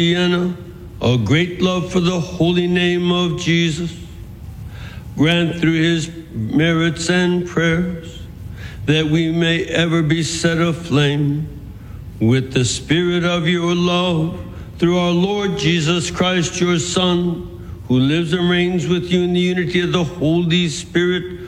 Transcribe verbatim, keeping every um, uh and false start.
Vienna, a great love for the holy name of Jesus. Grant through his merits and prayers that we may ever be set aflame with the spirit of your love through our Lord Jesus Christ, your Son, who lives and reigns with you in the unity of the Holy Spirit,